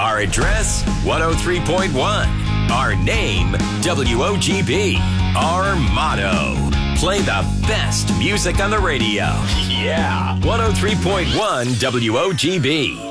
Our address, 103.1. Our name, WOGB. Our motto, play the best music on the radio. Yeah, 103.1 WOGB.